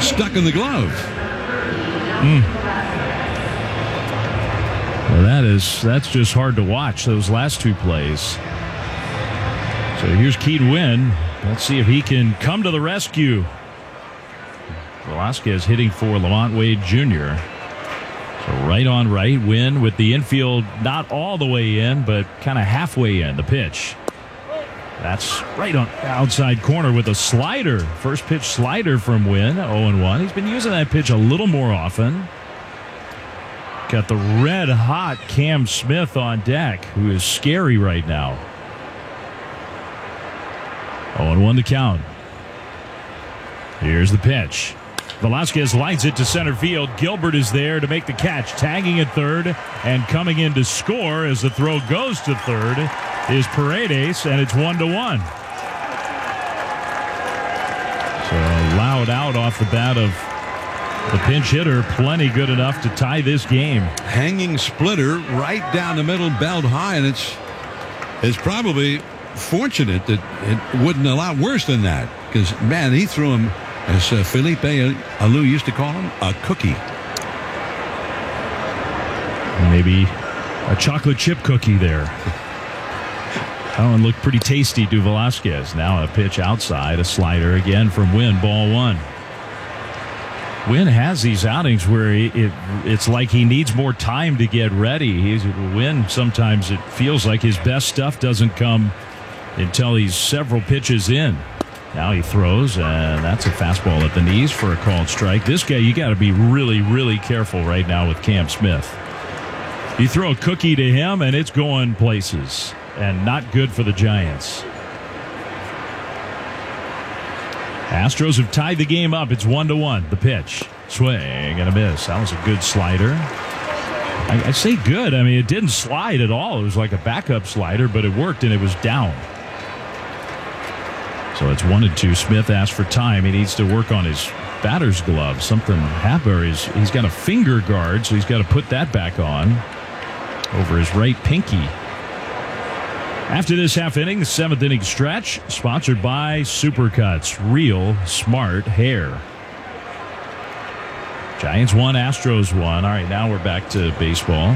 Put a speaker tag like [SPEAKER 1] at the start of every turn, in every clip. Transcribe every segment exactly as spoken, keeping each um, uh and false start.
[SPEAKER 1] stuck in the glove.
[SPEAKER 2] Mm. Well, that is, that's just hard to watch, those last two plays. So here's Keith Wynn. Let's see if he can come to the rescue. Velasquez hitting for Lamont Wade Junior So right on right, Wynn with the infield not all the way in, but kind of halfway in. The pitch. That's right on outside corner with a slider. First pitch slider from Wynn, oh and one. He's been using that pitch a little more often. Got the red-hot Cam Smith on deck, who is scary right now. oh and one the count. Here's the pitch. Velasquez lines it to center field. Gilbert is there to make the catch, tagging at third, and coming in to score as the throw goes to third is Paredes, and it's one to one. So loud out off the bat of the pinch hitter, plenty good enough to tie this game.
[SPEAKER 1] Hanging splitter right down the middle, belled high, and it's it's probably fortunate that it wasn't a lot worse than that, because man, he threw him, as uh, Felipe Alou used to call him, a cookie.
[SPEAKER 2] Maybe a chocolate chip cookie there. That one looked pretty tasty to Velasquez. Now a pitch outside, a slider again from Wynn, ball one. Wynn has these outings where he, it, it's like he needs more time to get ready. He's Wynn, sometimes it feels like his best stuff doesn't come until he's several pitches in. Now he throws, and that's a fastball at the knees for a called strike. This guy, you got to be really, really careful right now with Cam Smith. You throw a cookie to him, and it's going places, and not good for the Giants. Astros have tied the game up. It's one to one. The pitch, swing and a miss. That was a good slider. I, I say good. I mean, it didn't slide at all. It was like a backup slider, but it worked, and it was down. So it's one and two. Smith asked for time. He needs to work on his batter's glove. Something happened. He's, he's got a finger guard, so he's got to put that back on over his right pinky. After this half inning, the seventh inning stretch, sponsored by Supercuts, real smart hair. Giants won, Astros won. All right, now we're back to baseball.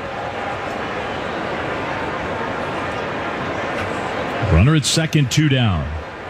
[SPEAKER 2] Runner at second, two down.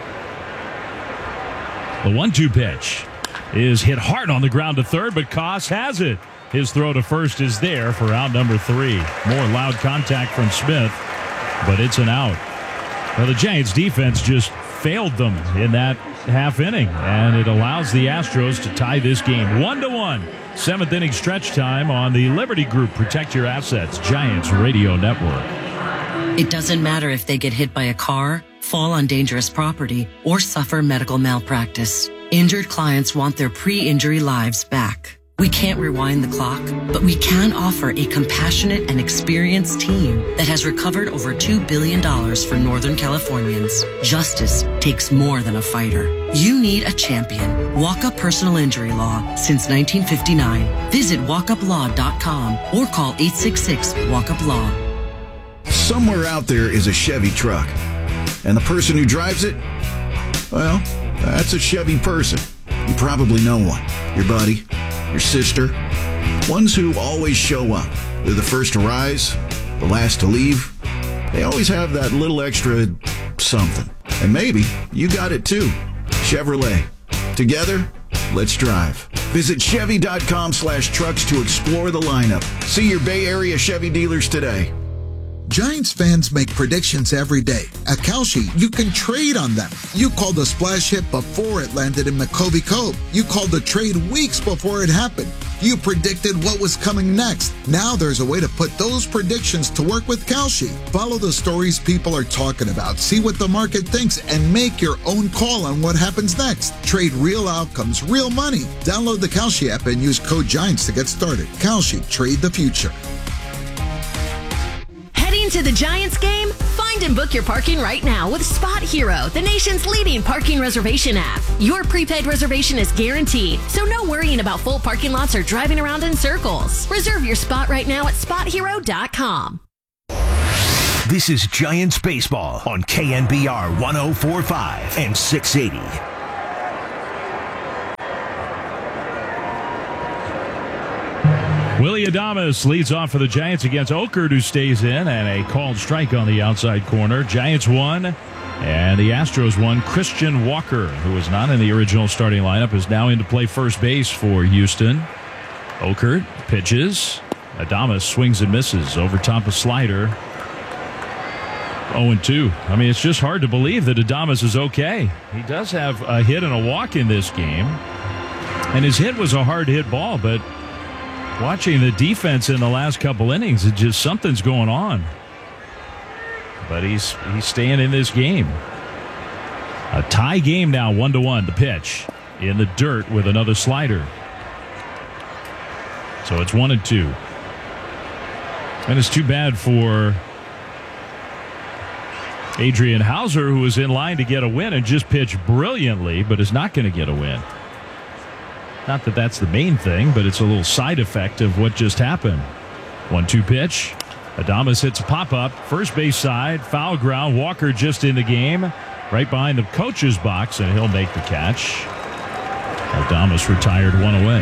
[SPEAKER 2] The one two pitch is hit hard on the ground to third, but Koss has it. His throw to first is there for out number three. More loud contact from Smith, but it's an out. Well, the Giants defense just failed them in that half inning, and it allows the Astros to tie this game one to one. Seventh inning stretch time on the Liberty Group Protect Your Assets Giants Radio Network.
[SPEAKER 3] It doesn't matter if they get hit by a car, fall on dangerous property, or suffer medical malpractice. Injured clients want their pre-injury lives back. We can't rewind the clock, but we can offer a compassionate and experienced team that has recovered over two billion dollars for Northern Californians. Justice takes more than a fighter. You need a champion. Walk-Up Personal Injury Law since nineteen fifty-nine. Visit walk up law dot com or call eight six six, walk up law.
[SPEAKER 4] Somewhere out there is a Chevy truck, and the person who drives it, well, that's a Chevy person. You probably know one. Your buddy, your sister, ones who always show up. They're the first to rise, the last to leave. They always have that little extra something. And maybe you got it too. Chevrolet. Together, let's drive. Visit Chevy.com slash trucks to explore the lineup. See your Bay Area Chevy dealers today.
[SPEAKER 5] Giants fans make predictions every day. At Kalshi, you can trade on them. You called the splash hit before it landed in McCovey Cove. You called the trade weeks before it happened. You predicted what was coming next. Now there's a way to put those predictions to work with Kalshi. Follow the stories people are talking about, see what the market thinks, and make your own call on what happens next. Trade real outcomes, real money. Download the Kalshi app and use code GIANTS to get started. Kalshi, trade the future.
[SPEAKER 6] To the Giants game? Find and book your parking right now with Spot Hero, the nation's leading parking reservation app. Your prepaid reservation is guaranteed, so no worrying about full parking lots or driving around in circles. Reserve your spot right now at spot hero dot com.
[SPEAKER 7] This is Giants Baseball on K N B R one oh four point five and six eighty.
[SPEAKER 2] Willie Adames leads off for the Giants against Okert, who stays in, and a called strike on the outside corner. Giants won, and the Astros won. Christian Walker, who was not in the original starting lineup, is now in to play first base for Houston. Okert pitches. Adames swings and misses over top of slider. oh and two. I mean, it's just hard to believe that Adames is okay. He does have a hit and a walk in this game, and his hit was a hard hit ball, but watching the defense in the last couple innings, it's just something's going on. But he's he's staying in this game. A tie game now, one to one. The pitch in the dirt with another slider. So it's one and two. And it's too bad for Adrian Hauser, who was in line to get a win and just pitched brilliantly, but is not going to get a win. Not that that's the main thing, but it's a little side effect of what just happened. one two pitch. Adames hits a pop-up. First base side. Foul ground. Walker just in the game. Right behind the coach's box, and he'll make the catch. Adames retired one away.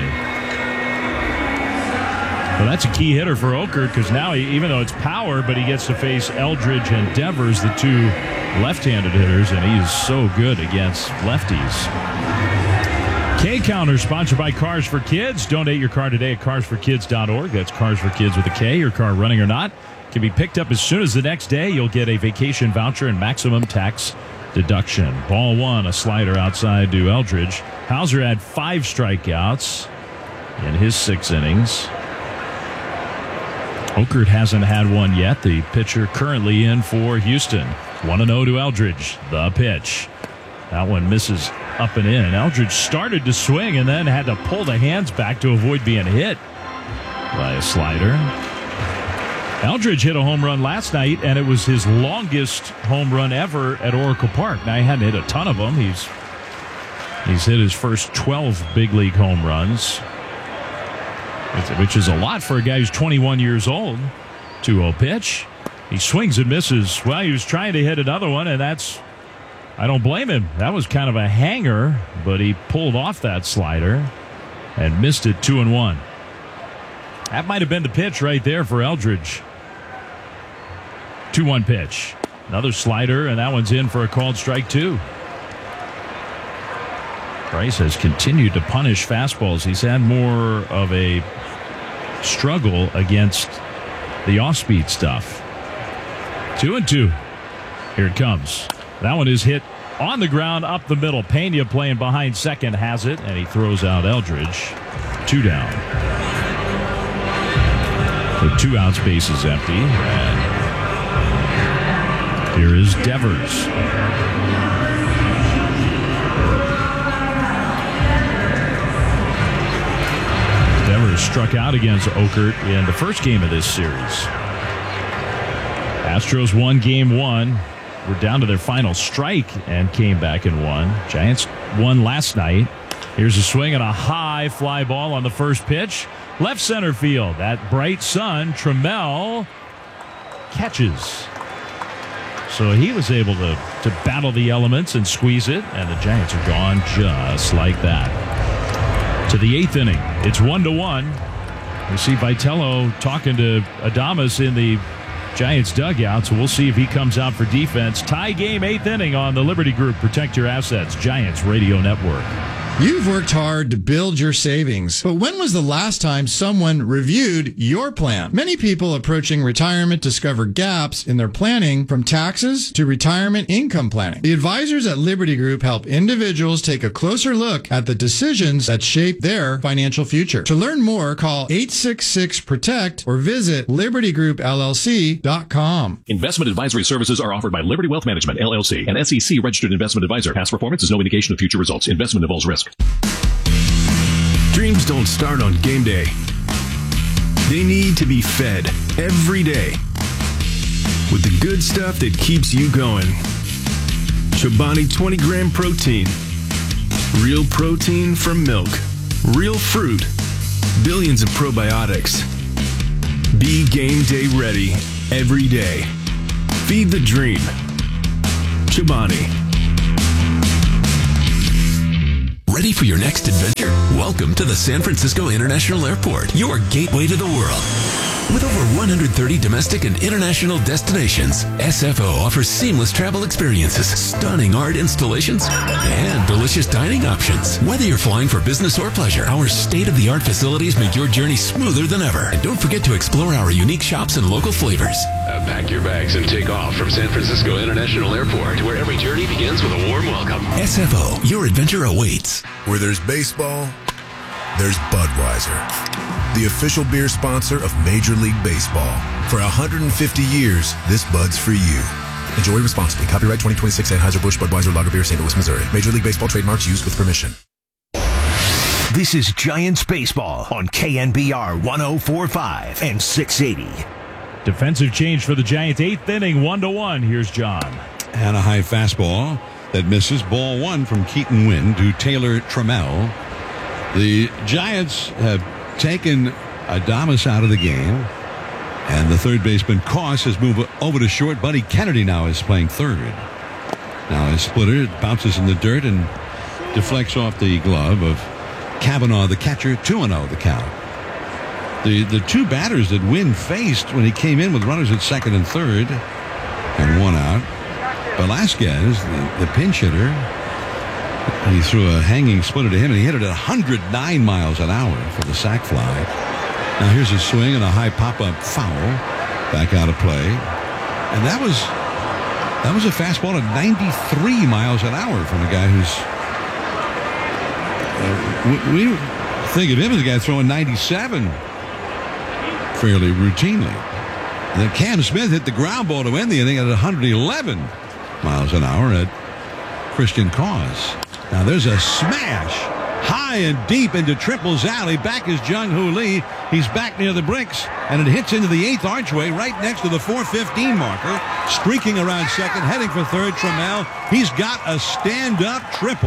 [SPEAKER 2] Well, that's a key hitter for Okert, because now, he, even though it's power, but he gets to face Eldridge and Devers, the two left-handed hitters, and he's so good against lefties. K-Counter, sponsored by Cars for Kids. Donate your car today at cars for kids dot org. That's Cars for Kids with a K. Your car, running or not, can be picked up as soon as the next day. You'll get a vacation voucher and maximum tax deduction. Ball one, a slider outside to Eldridge. Hauser had five strikeouts in his six innings. Okert hasn't had one yet. The pitcher currently in for Houston. one and oh to Eldridge. The pitch. That one misses up and in. Eldridge started to swing and then had to pull the hands back to avoid being hit by a slider. Eldridge hit a home run last night, and it was his longest home run ever at Oracle Park. Now, he hadn't hit a ton of them. He's, he's hit his first twelve big league home runs, which is a lot for a guy who's twenty-one years old. two oh pitch. He swings and misses. Well, he was trying to hit another one, and that's, I don't blame him. That was kind of a hanger, but he pulled off that slider and missed it two and one. That might have been the pitch right there for Eldridge. two one pitch. Another slider, and that one's in for a called strike two. Price has continued to punish fastballs. He's had more of a struggle against the off-speed stuff. Two and two. Here it comes. That one is hit on the ground up the middle. Pena playing behind second has it, and he throws out Eldridge. Two down. The two outs, base is empty. And here is Devers. Devers struck out against Okert in the first game of this series. Astros won game one. We're down to their final strike and came back and won. Giants won last night. Here's a swing and a high fly ball on the first pitch. Left center field. That bright sun, Trammell catches. So he was able to, to battle the elements and squeeze it, and the Giants are gone just like that. To the eighth inning. It's one to one. We see Vitello talking to Adames in the Giants dugout, so we'll see if he comes out for defense. Tie game, eighth inning on the Liberty Group. Protect your assets. Giants Radio Network.
[SPEAKER 8] You've worked hard to build your savings, but when was the last time someone reviewed your plan? Many people approaching retirement discover gaps in their planning, from taxes to retirement income planning. The advisors at Liberty Group help individuals take a closer look at the decisions that shape their financial future. To learn more, call eight six six PROTECT or visit liberty group l l c dot com.
[SPEAKER 9] Investment advisory services are offered by Liberty Wealth Management, L L C, an S E C registered investment advisor. Past performance is no indication of future results. Investment involves risk.
[SPEAKER 10] Dreams don't start on game day. They need to be fed every day with the good stuff that keeps you going. Chobani twenty gram protein. Real protein from milk. Real fruit. Billions of probiotics. Be game day ready every day. Feed the dream. Chobani.
[SPEAKER 11] Ready for your next adventure? Welcome to the San Francisco International Airport, your gateway to the world. With over one hundred thirty domestic and international destinations, S F O offers seamless travel experiences, stunning art installations, and delicious dining options. Whether you're flying for business or pleasure, our state-of-the-art facilities make your journey smoother than ever. And don't forget to explore our unique shops and local flavors. Uh, pack your bags and take off from San Francisco International Airport, where every journey begins with a warm welcome. S F O, your adventure awaits.
[SPEAKER 12] Where there's baseball, there's Budweiser, the official beer sponsor of Major League Baseball. For one hundred fifty years, this Bud's for you. Enjoy responsibly. Copyright twenty twenty-six Anheuser-Busch Budweiser Lager Beer, Saint Louis, Missouri. Major League Baseball trademarks used with permission.
[SPEAKER 7] This is Giants Baseball on K N B R one oh four point five and six eighty.
[SPEAKER 2] Defensive change for the Giants. Eighth inning, one to one. Here's John.
[SPEAKER 1] And a high fastball that misses. Ball one from Keaton Winn to Taylor Trammell. The Giants have taken Adames out of the game, and the third baseman Koss has moved over to short. Buddy Kennedy now is playing third. Now his splitter bounces in the dirt and deflects off the glove of Kavanaugh, the catcher. two and oh the count. The the two batters that Winn faced when he came in with runners at second and third and one out. Velasquez, the, the pinch hitter, he threw a hanging splitter to him, and he hit it at one hundred nine miles an hour for the sac fly. Now here's a swing and a high pop-up foul. Back out of play. And that was that was a fastball at ninety-three miles an hour from a guy who's... Uh, we, we think of him as a guy throwing ninety-seven fairly routinely. And then Cam Smith hit the ground ball to end the inning at one hundred eleven miles an hour at Christian Koss. Now there's a smash high and deep into Triple's alley. Back is Jung-Hoo Lee. He's back near the bricks, and it hits into the eighth archway right next to the four fifteen marker. Streaking around second, heading for third, Trammell. He's got a stand-up triple.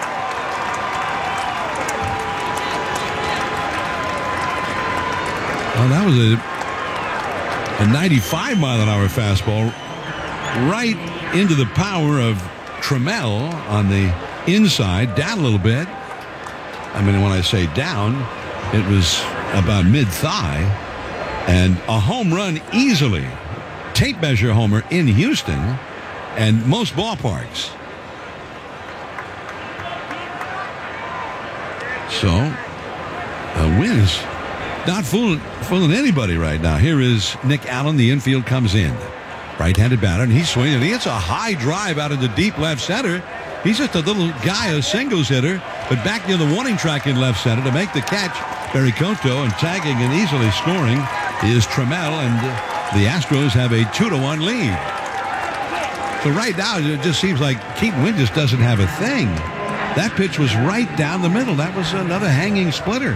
[SPEAKER 1] Oh, that was a, a ninety-five mile an hour fastball right into the power of Trammell on the inside, down a little bit. I mean, when I say down, it was about mid-thigh. And a home run easily. Tape measure homer in Houston and most ballparks. So, a win is not fooling, fooling anybody right now. Here is Nick Allen. The infield comes in. Right-handed batter, and he's swinging, and he hits a high drive out into deep left center. He's just a little guy, a singles hitter, but back near the warning track in left center to make the catch. Barry Cotto, and tagging and easily scoring is Trammell, and the Astros have a two to one lead. So right now, it just seems like Keaton Winn just doesn't have a thing. That pitch was right down the middle. That was another hanging splitter.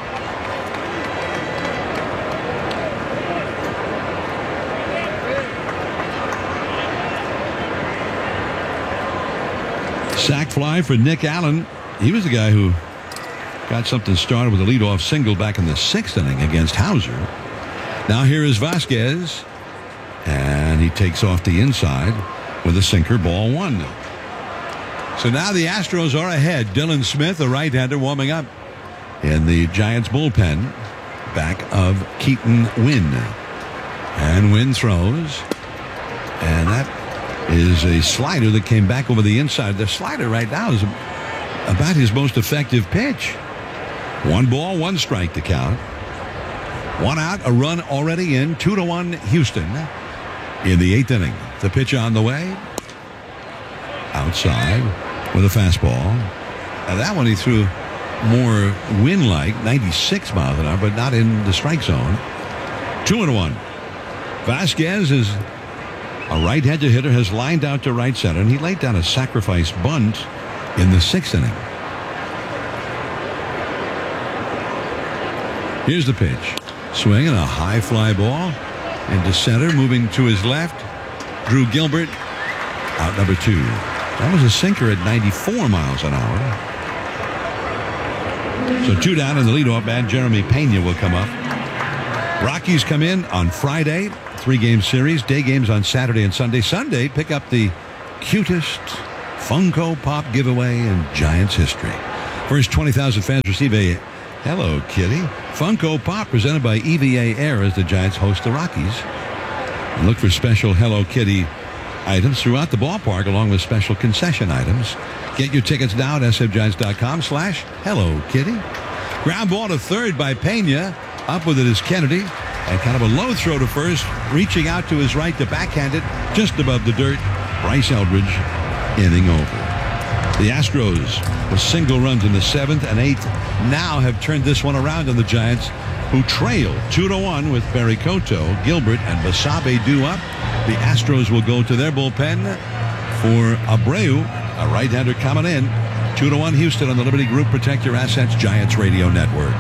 [SPEAKER 1] Sac fly for Nick Allen. He was the guy who got something started with a leadoff single back in the sixth inning against Hauser. Now here is Vasquez, and he takes off the inside with a sinker, ball one. So now the Astros are ahead. Dylan Smith, the right-hander, warming up in the Giants bullpen, back of Keaton Winn. And Winn throws, and that is a slider that came back over the inside. The slider right now is about his most effective pitch. One ball, one strike to count. One out, a run already in. Two to one Houston in the eighth inning. The pitch on the way. Outside with a fastball. Now that one he threw more wind-like, ninety-six miles an hour, but not in the strike zone. Two and one. Vasquez is a right-handed hitter, has lined out to right center, and he laid down a sacrifice bunt in the sixth inning. Here's the pitch. Swing and a high fly ball into center, moving to his left. Drew Gilbert, out number two. That was a sinker at ninety-four miles an hour. So two down, and the leadoff man, Jeremy Pena, will come up. Rockies come in on Friday. Three-game series. Day games on Saturday and Sunday. Sunday, pick up the cutest Funko Pop giveaway in Giants history. First twenty thousand fans receive a Hello Kitty Funko Pop presented by E V A Air as the Giants host the Rockies. And look for special Hello Kitty items throughout the ballpark along with special concession items. Get your tickets now at sfgiants.com slash Hello Kitty. Ground ball to third by Pena. Up with it is Kennedy. And kind of a low throw to first. Reaching out to his right to backhand it just above the dirt. Bryce Eldridge, inning over. The Astros, with single runs in the seventh and eighth, now have turned this one around on the Giants, who trail two to one with Barry Cotto, Gilbert, and Basabe due up. The Astros will go to their bullpen for Abreu, a right-hander coming in. two to one Houston on the Liberty Group Protect Your Assets Giants Radio Network.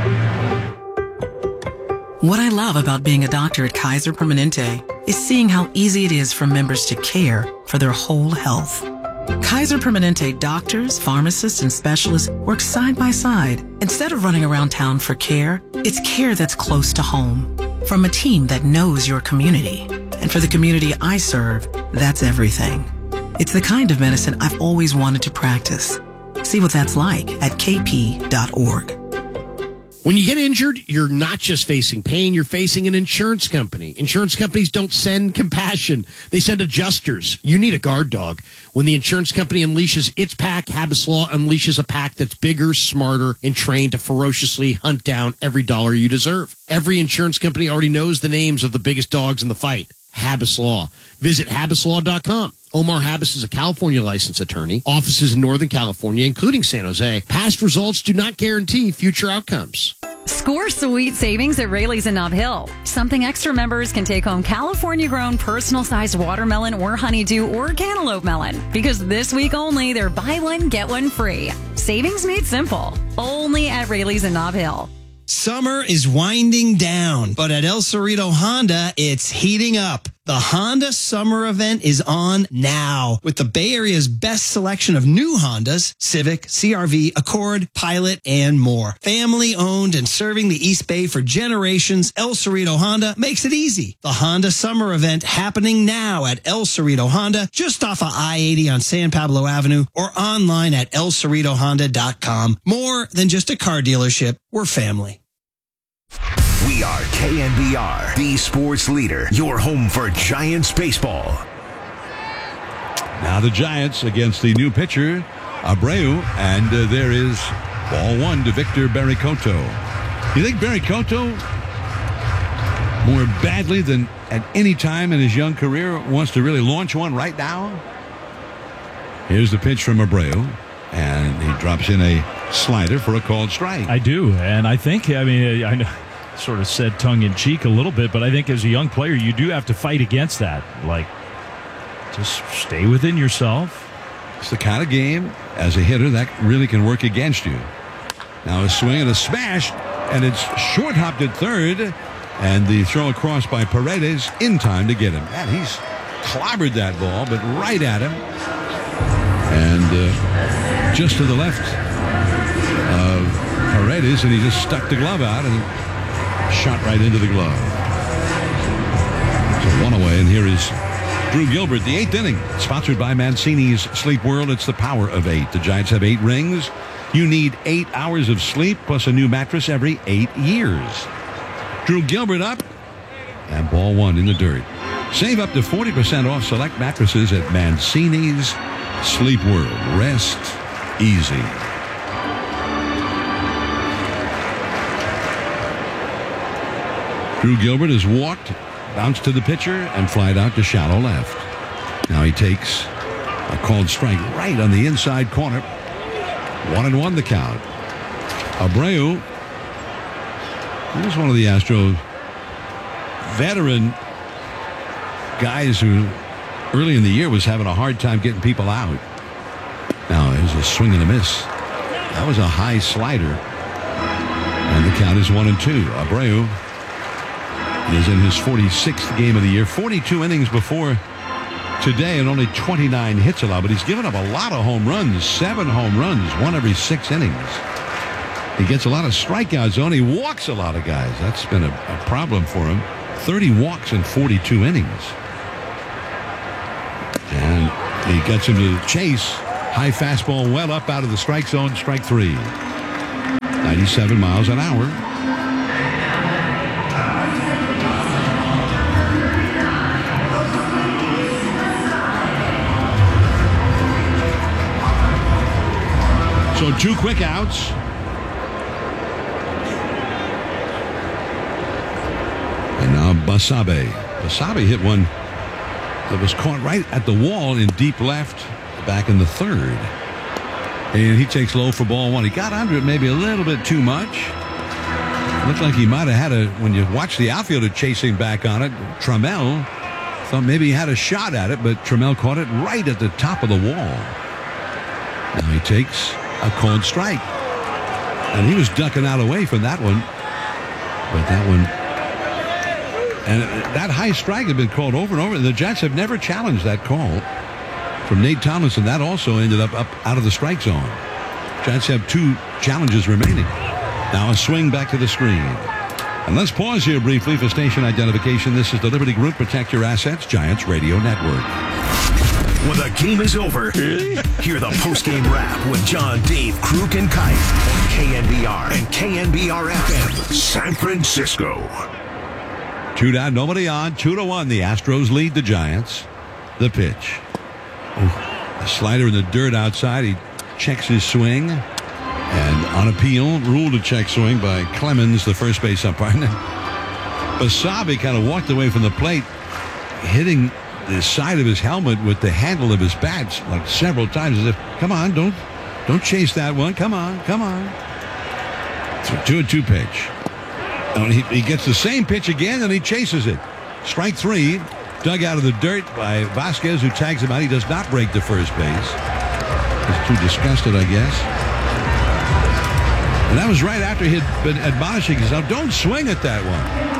[SPEAKER 13] What I love about being a doctor at Kaiser Permanente is seeing how easy it is for members to care for their whole health. Kaiser Permanente doctors, pharmacists, and specialists work side by side. Instead of running around town for care, it's care that's close to home. From a team that knows your community. And for the community I serve, that's everything. It's the kind of medicine I've always wanted to practice. See what that's like at k p dot org.
[SPEAKER 14] When you get injured, you're not just facing pain, you're facing an insurance company. Insurance companies don't send compassion. They send adjusters. You need a guard dog. When the insurance company unleashes its pack, Habas Law unleashes a pack that's bigger, smarter, and trained to ferociously hunt down every dollar you deserve. Every insurance company already knows the names of the biggest dogs in the fight. Habas Law. Visit habas law dot com. Omar Habas is a California licensed attorney. Offices in Northern California, including San Jose. Past results do not guarantee future outcomes.
[SPEAKER 15] Score sweet savings at Rayleigh's in Nob Hill. Something Extra members can take home California-grown personal-sized watermelon or honeydew or cantaloupe melon. Because this week only, they're buy one, get one free. Savings made simple. Only at Rayleigh's in Nob Hill.
[SPEAKER 16] Summer is winding down, but at El Cerrito Honda, it's heating up. The Honda Summer Event is on now with the Bay Area's best selection of new Hondas, Civic, C R V, Accord, Pilot, and more. Family owned and serving the East Bay for generations, El Cerrito Honda makes it easy. The Honda Summer Event happening now at El Cerrito Honda, just off of I eighty on San Pablo Avenue or online at el cerrito honda dot com. More than just a car dealership, we're family.
[SPEAKER 7] We are K N B R, the sports leader, your home for Giants baseball.
[SPEAKER 1] Now the Giants against the new pitcher, Abreu, and uh, there is ball one to Victor Barry-Cotto. You think Barry-Cotto, more badly than at any time in his young career, wants to really launch one right now? Here's the pitch from Abreu, and he drops in a slider for a called strike.
[SPEAKER 2] I do, and I think, I mean, I know, sort of said tongue-in-cheek a little bit, but I think as a young player, you do have to fight against that. Like, just stay within yourself.
[SPEAKER 1] It's the kind of game, as a hitter, that really can work against you. Now a swing and a smash, and it's short-hopped at third, and the throw across by Paredes in time to get him. Man, he's clobbered that ball, but right at him. And uh, just to the left of Paredes, and he just stuck the glove out and shot right into the glove. So one away, and here is Drew Gilbert, the eighth inning, sponsored by Mancini's Sleep World. It's the power of eight. The Giants have eight rings. You need eight hours of sleep plus a new mattress every eight years. Drew Gilbert up, and ball one in the dirt. Save up to forty percent off select mattresses at Mancini's Sleep World. Rest easy. Drew Gilbert has walked, bounced to the pitcher, and flied out to shallow left. Now he takes a called strike right on the inside corner. One and one the count. Abreu, he was one of the Astros veteran guys who early in the year was having a hard time getting people out. Now there's a swing and a miss. That was a high slider. And the count is one and two. Abreu is in his forty-sixth game of the year. forty-two innings before today and only twenty-nine hits allowed. But he's given up a lot of home runs. Seven home runs, one every six innings. He gets a lot of strikeouts on. He walks a lot of guys. That's been a, a problem for him. thirty walks in forty-two innings. And he gets him to chase High fastball well up out of the strike zone, strike three. ninety-seven miles an hour. So two quick outs. And now Basabe. Basabe hit one that was caught right at the wall in deep left back in the third. And he takes low for ball one. He got under it maybe a little bit too much. Looked like he might have had a, when you watch the outfielder chasing back on it, Trammell thought maybe he had a shot at it, but Trammell caught it right at the top of the wall. Now he takes a called strike. And he was ducking out away from that one. But that one, and that high strike had been called over and over. And the Jets have never challenged that call from Nate Tomlinson. That also ended up, up out of the strike zone. Jets have two challenges remaining. Now a swing back to the screen. And let's pause here briefly for station identification. This is the Liberty Group. Protect your assets. Giants Radio Network.
[SPEAKER 7] When the game is over, hear the post-game wrap with John, Dave, Kruk, and Kite on K N B R and K N B R F M, San Francisco.
[SPEAKER 1] Two down, nobody on. Two to one. The Astros lead the Giants. The pitch. Oh, a slider in the dirt outside. He checks his swing. And on appeal, ruled a check swing by Clemens, the first base umpire. Basabe kind of walked away from the plate, hitting the side of his helmet with the handle of his bat like several times, as if, come on, don't don't chase that one. Come on, come on. It's a two and two pitch. And he, he gets the same pitch again, and he chases it. Strike three, dug out of the dirt by Vasquez, who tags him out. He does not break the first base. He's too disgusted, I guess. And that was right after he had been admonishing himself, don't swing at that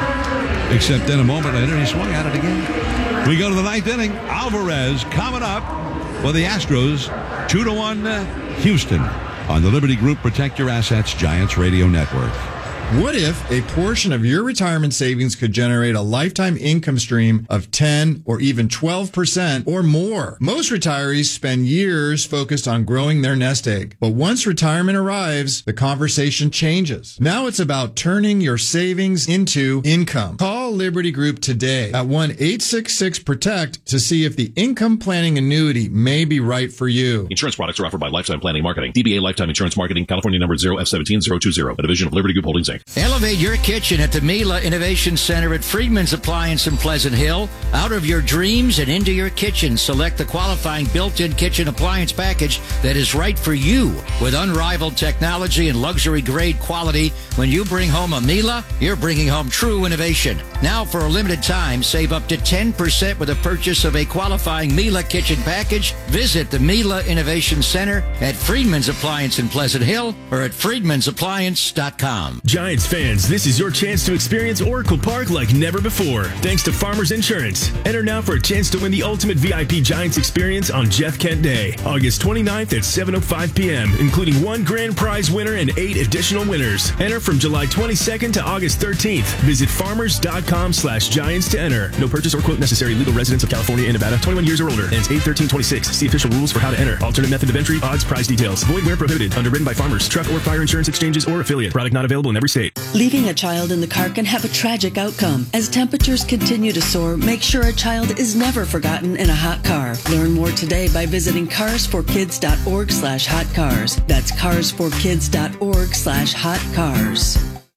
[SPEAKER 1] one. Except then a moment later, he swung at it again. We go to the ninth inning. Alvarez coming up for the Astros. Two to one, uh, Houston on the Liberty Group. Protect your assets, Giants Radio Network.
[SPEAKER 8] What if a portion of your retirement savings could generate a lifetime income stream of ten or even twelve percent or more? Most retirees spend years focused on growing their nest egg. But once retirement arrives, the conversation changes. Now it's about turning your savings into income. Call Liberty Group today at one eight six six protect to see if the income planning annuity may be right for you.
[SPEAKER 9] Insurance products are offered by Lifetime Planning Marketing. D B A Lifetime Insurance Marketing, California number zero F seventeen zero two zero, a division of Liberty Group Holdings, Incorporated.
[SPEAKER 17] Elevate your kitchen at the Mila Innovation Center at Friedman's Appliance in Pleasant Hill. Out of your dreams and into your kitchen. Select the qualifying built-in kitchen appliance package that is right for you. With unrivaled technology and luxury-grade quality, when you bring home a Mila, you're bringing home true innovation. Now, for a limited time, save up to ten percent with the purchase of a qualifying Mila kitchen package. Visit the Mila Innovation Center at Friedman's Appliance in Pleasant Hill or at friedmans appliance dot com.
[SPEAKER 10] Giants fans, this is your chance to experience Oracle Park like never before, thanks to Farmers Insurance. Enter now for a chance to win the ultimate V I P Giants experience on Jeff Kent Day, August twenty-ninth at seven oh five p.m., including one grand prize winner and eight additional winners. Enter from July twenty-second to August thirteenth. Visit farmers dot com slash giants to enter. No purchase or quote necessary. Legal residents of California and Nevada, twenty-one years or older. Ends eight thirteen twenty-six. See official rules for how to enter. Alternate method of entry, odds, prize details. Void where prohibited. Underwritten by Farmers, Truck or Fire Insurance Exchanges or affiliate. Product not available in every state.
[SPEAKER 18] Leaving a child in the car can have a tragic outcome. As temperatures continue to soar, make sure a child is never forgotten in a hot car. Learn more today by visiting cars for kids dot org slash hot cars. That's cars for kids dot org slash hot cars.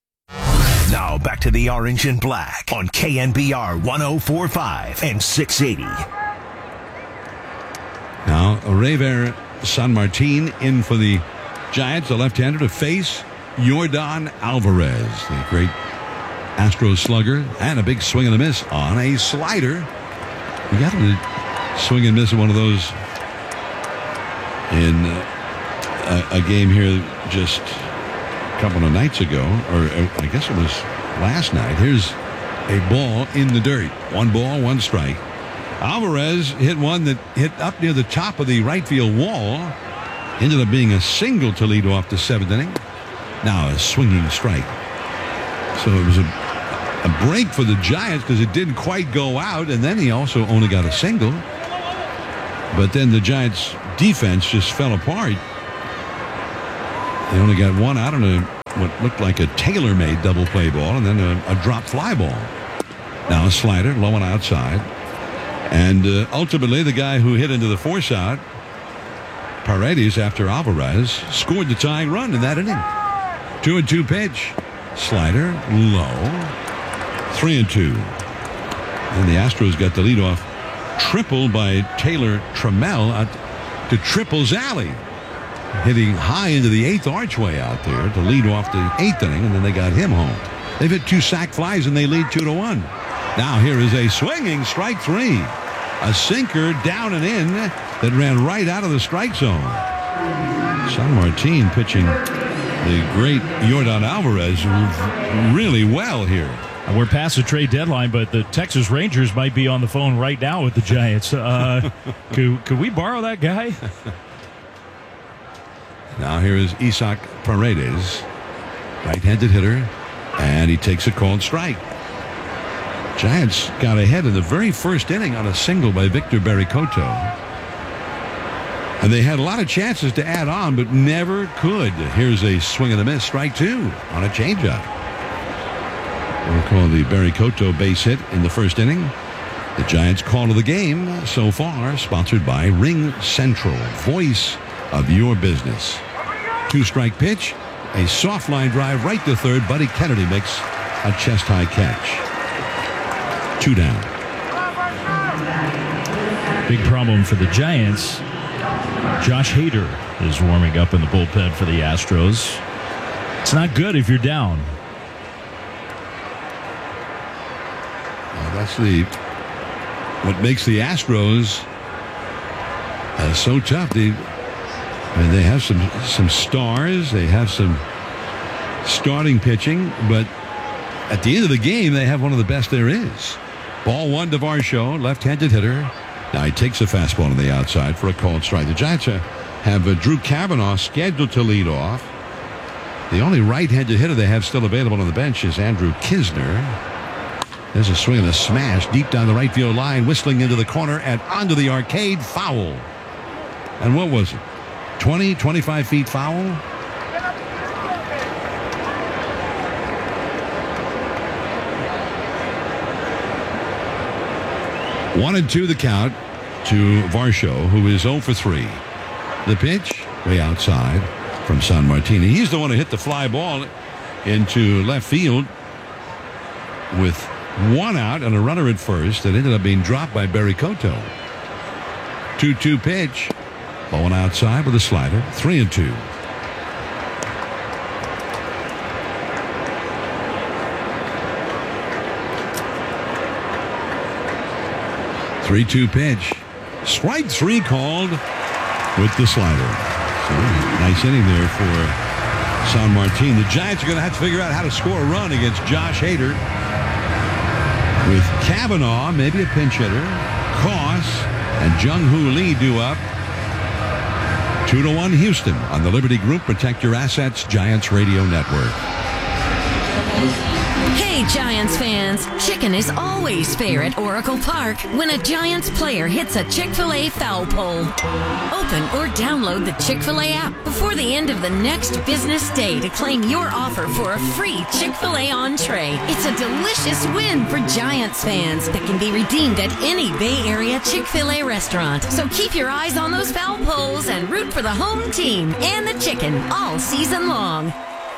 [SPEAKER 7] Now back to the Orange and Black on K N B R one oh four point five and six eighty.
[SPEAKER 1] Now, Reiver San Martin in for the Giants, the left-hander, to face Yordan Alvarez, the great Astros slugger, and a big swing and a miss on a slider. We got him to swing and miss one of those in uh, a, a game here just a couple of nights ago, or I guess it was last night. Here's a ball in the dirt. One ball, one strike. Alvarez hit one that hit up near the top of the right field wall. Ended up being a single to lead off the seventh inning. Now a swinging strike. So it was a, a break for the Giants because it didn't quite go out, and then he also only got a single. But then the Giants' defense just fell apart. They only got one out on a what looked like a tailor-made double play ball, and then a, a drop fly ball. Now a slider, low and outside. And uh, ultimately, the guy who hit into the force out, Paredes, after Alvarez, scored the tying run in that inning. Two and two pitch. Slider, low. Three and two. And the Astros got the leadoff triple by Taylor Trammell out to Triple's alley, hitting high into the eighth archway out there to lead off the eighth inning, and then they got him home. They've hit two sac flies, and they lead two to one. Now here is a swinging strike three. A sinker down and in that ran right out of the strike zone. San Martin pitching the great Yordan Alvarez really well here.
[SPEAKER 2] We're past the trade deadline, but the Texas Rangers might be on the phone right now with the Giants. Uh, could, could we borrow that guy?
[SPEAKER 1] Now here is Isaac Paredes, right-handed hitter, and he takes a called strike. Giants got ahead in the very first inning on a single by Victor Barry-Cotto. And they had a lot of chances to add on, but never could. Here's a swing and a miss, strike two on a changeup. We'll call the Barry-Cotto base hit in the first inning. The Giants' call of the game so far, sponsored by Ring Central, voice of your business. Two-strike pitch, a soft line drive right to third. Buddy Kennedy makes a chest-high catch. Two down.
[SPEAKER 2] Big problem for the Giants. Josh Hader is warming up in the bullpen for the Astros. It's not good if you're down.
[SPEAKER 1] Well, that's the what makes the Astros uh, so tough. They, I mean, they have some some stars. They have some starting pitching, but at the end of the game, they have one of the best there is. Ball one to Varsho, left-handed hitter. Now he takes a fastball on the outside for a called strike. The Giants have uh, Drew Cavanaugh scheduled to lead off. The only right-handed hitter they have still available on the bench is Andrew Kisner. There's a swing and a smash deep down the right field line, whistling into the corner and onto the arcade, foul. And what was it? twenty, twenty-five feet foul? One and two the count to Varsho, who is oh for three. The pitch, way outside from San Martin. He's the one who hit the fly ball into left field with one out and a runner at first that ended up being dropped by Barry-Cotto. two two pitch. Low and outside with a slider. Three and two. three two pitch. Strike three called with the slider. So, nice inning there for San Martin. The Giants are going to have to figure out how to score a run against Josh Hader. With Cavanaugh, maybe a pinch hitter. Koss and Jung-Hoo Lee due up. Two to one Houston on the Liberty Group Protect Your Assets Giants Radio Network.
[SPEAKER 6] Hey, Giants fans. Chicken is always fair at Oracle Park when a Giants player hits a Chick-fil-A foul pole. Open or download the Chick-fil-A app before the end of the next business day to claim your offer for a free Chick-fil-A entree. It's a delicious win for Giants fans that can be redeemed at any Bay Area Chick-fil-A restaurant. So keep your eyes on those foul poles and root for the home team and the chicken all season long.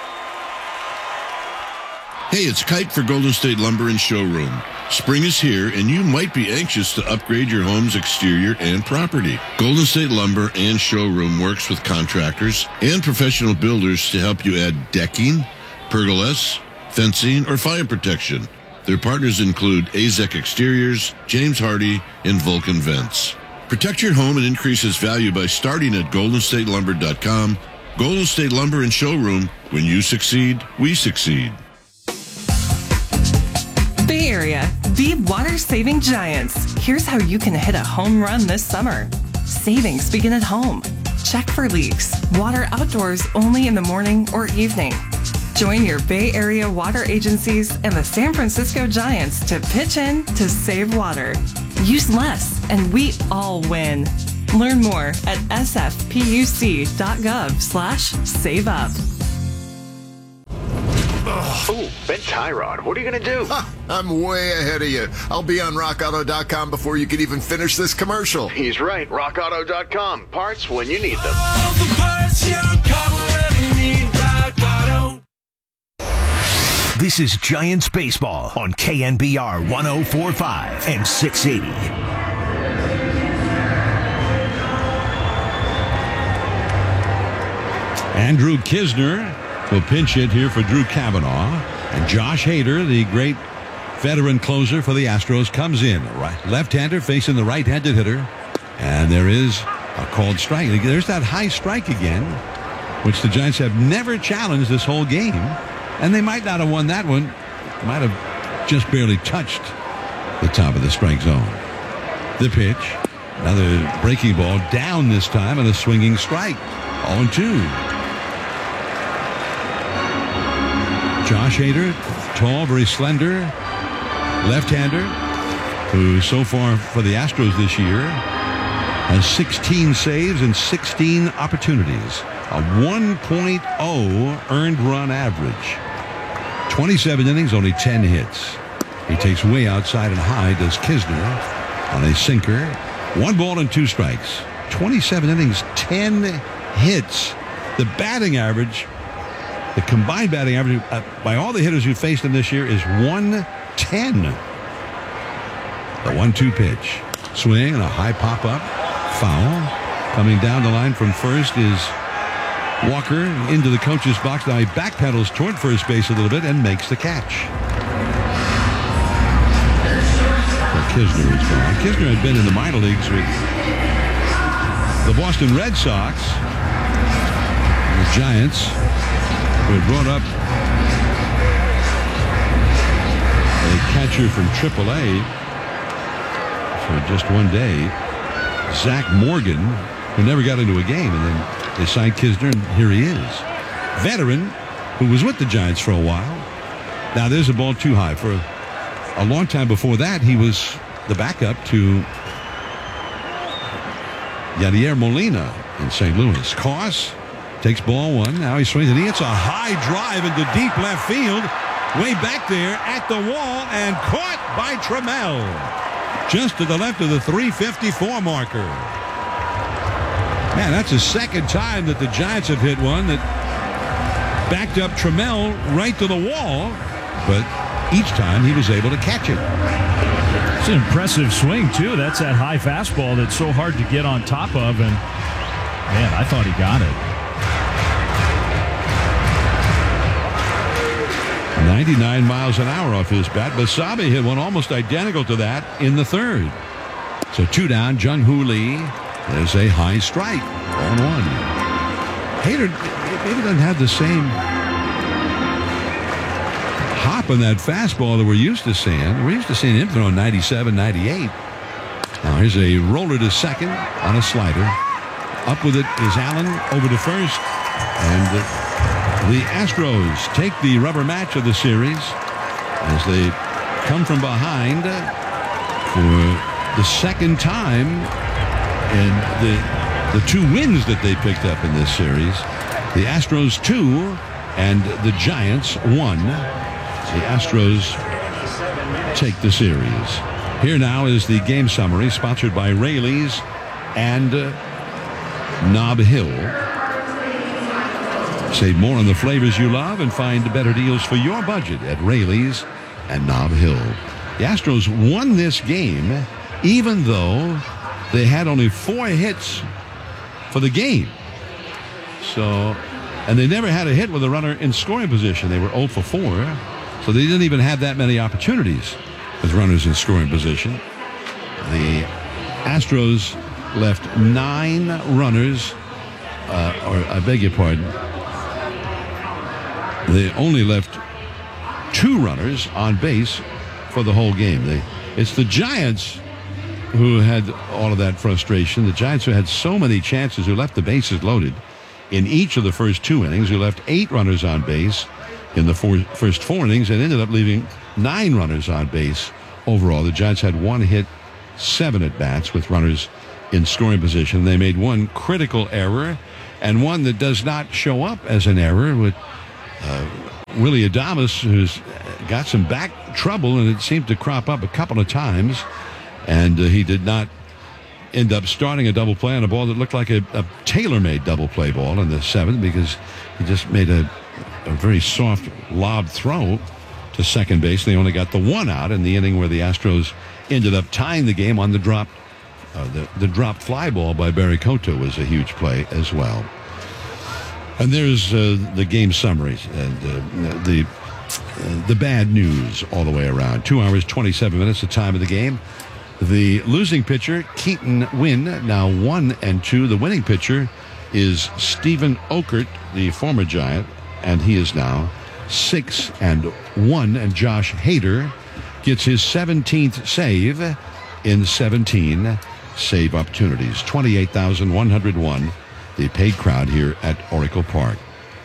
[SPEAKER 19] Hey, it's Kite for Golden State Lumber and Showroom. Spring is here, and you might be anxious to upgrade your home's exterior and property. Golden State Lumber and Showroom works with contractors and professional builders to help you add decking, pergolas, fencing, or fire protection. Their partners include A Z E C Exteriors, James Hardy, and Vulcan Vents. Protect your home and increase its value by starting at golden state lumber dot com. Golden State Lumber and Showroom. When you succeed, we succeed.
[SPEAKER 20] Bay Area, be water-saving Giants. Here's how you can hit a home run this summer. Savings begin at home. Check for leaks. Water outdoors only in the morning or evening. Join your Bay Area water agencies and the San Francisco Giants to pitch in to save water. Use less, and we all win. Learn more at sfpuc.gov slash save up.
[SPEAKER 21] Oh, Ben Tyrod, what are you going to do?
[SPEAKER 22] Ha, I'm way ahead of you. I'll be on rock auto dot com before you can even finish this commercial.
[SPEAKER 21] He's right. rock auto dot com. Parts when you need them.
[SPEAKER 23] All the parts your car will ever need. Rock Auto.
[SPEAKER 7] This is Giants Baseball on K N B R one oh four point five and six eighty.
[SPEAKER 1] Andrew Kisner will pinch hit here for Drew Cavanaugh. And Josh Hader, the great veteran closer for the Astros, comes in. Right, left-hander facing the right-handed hitter. And there is a called strike. There's that high strike again, which the Giants have never challenged this whole game. And they might not have won that one. Might have just barely touched the top of the strike zone. The pitch. Another breaking ball down this time and a swinging strike. oh and two. Josh Hader, tall, very slender, left-hander, who so far for the Astros this year has sixteen saves and sixteen opportunities. A one point oh earned run average. twenty-seven innings, only ten hits. He takes way outside and high, does Kisner on a sinker. One ball and two strikes. twenty-seven innings, ten hits. The batting average, the combined batting average uh, by all the hitters who faced him this year is one ten. The one two pitch. Swing and a high pop-up. Foul. Coming down the line from first is Walker into the coach's box. Now he backpedals toward first base a little bit and makes the catch. Well, Kisner is gone. Kisner had been in the minor leagues with the Boston Red Sox, the Giants, who had brought up a catcher from triple A for just one day, Zach Morgan, who never got into a game, and then they signed Kisner, and here he is. Veteran who was with the Giants for a while. Now there's a ball too high. For a long time before that, he was the backup to Yadier Molina in Saint Louis. Koss takes ball one. Now he swings and he hits a high drive into deep left field. Way back there at the wall and caught by Trammell. Just to the left of the three fifty-four marker. Man, that's the second time that the Giants have hit one that backed up Trammell right to the wall. But each time he was able to catch it.
[SPEAKER 2] It's an impressive swing, too. That's that high fastball that's so hard to get on top of. And, man, I thought he got it.
[SPEAKER 1] ninety-nine miles an hour off his bat. Basabe hit one almost identical to that in the third. So two down, Jung-Hoo Lee. There's a high strike. one one. Hader maybe doesn't have the same hop on that fastball that we're used to seeing. We're used to seeing him throw ninety-seven, ninety-eight. Now here's a roller to second on a slider. Up with it is Allen over to first. And the, the Astros take the rubber match of the series as they come from behind for the second time in the, the two wins that they picked up in this series. The Astros two and the Giants one. The Astros take the series. Here now is the game summary sponsored by Raley's and uh, Nob Hill. Save more on the flavors you love and find better deals for your budget at Raley's and Nob Hill. The Astros won this game even though they had only four hits for the game. So, and they never had a hit with a runner in scoring position. They were oh for four. So they didn't even have that many opportunities with runners in scoring position. The Astros left nine runners, uh, or I beg your pardon, they only left two runners on base for the whole game. They, it's the Giants who had all of that frustration. The Giants who had so many chances, who left the bases loaded in each of the first two innings, who left eight runners on base in the four, first four innings and ended up leaving nine runners on base overall. The Giants had one hit, seven at-bats with runners in scoring position. They made one critical error and one that does not show up as an error with uh, Willie Adames, who's got some back trouble, and it seemed to crop up a couple of times. And uh, he did not end up starting a double play on a ball that looked like a, a tailor-made double play ball in the seventh, because he just made a, a very soft lob throw to second base. They only got the one out in the inning where the Astros ended up tying the game on the drop. Uh, the, the dropped fly ball by Barry Cotto was a huge play as well. And there's uh, the game summaries and uh, the uh, the bad news all the way around. Two hours, twenty-seven minutes, the time of the game. The losing pitcher, Keaton Wynn, now one and two. The winning pitcher is Stephen Okert, the former Giant, and he is now six and one. And Josh Hader gets his seventeenth save in seventeen save opportunities. twenty-eight thousand one hundred one, the paid crowd here at Oracle Park.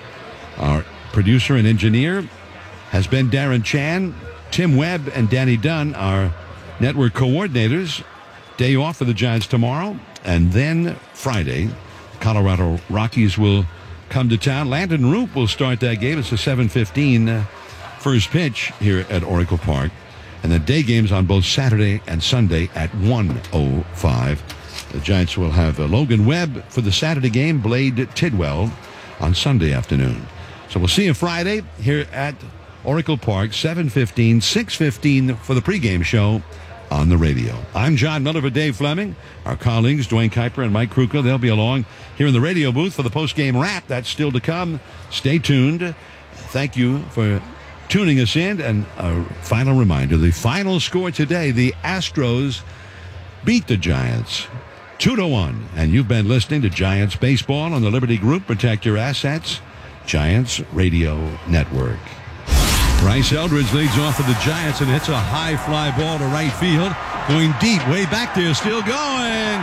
[SPEAKER 1] Our producer and engineer has been Darren Chan. Tim Webb and Danny Dunn, our network coordinators. Day off for the Giants tomorrow. And then Friday, Colorado Rockies will come to town. Landon Roop will start that game. It's a seven fifteen first pitch here at Oracle Park. And the day games on both Saturday and Sunday at one oh five. The Giants will have uh, Logan Webb for the Saturday game, Blade Tidwell on Sunday afternoon. So we'll see you Friday here at Oracle Park, seven fifteen, six fifteen for the pregame show on the radio. I'm John Miller for Dave Fleming. Our colleagues, Dwayne Kuiper and Mike Kruka, they'll be along here in the radio booth for the postgame wrap. That's still to come. Stay tuned. Thank you for tuning us in. And a final reminder, the final score today, the Astros beat the Giants two to one. And you've been listening to Giants Baseball on the Liberty Group. Protect your assets. Giants Radio Network. Bryce Eldridge leads off for the Giants and hits a high fly ball to right field. Going deep, way back there, still going.